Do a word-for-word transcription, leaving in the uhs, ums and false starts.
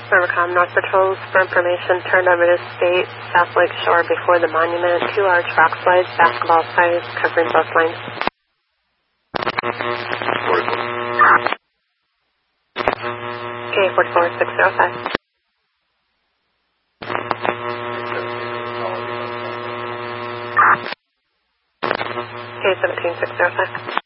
Rivercom, North Patrols, for information, turned over to State, South Lake Shore before the monument, two large rock slides, basketball size, covering both lanes. K forty-four six zero five. K seventeen six zero five.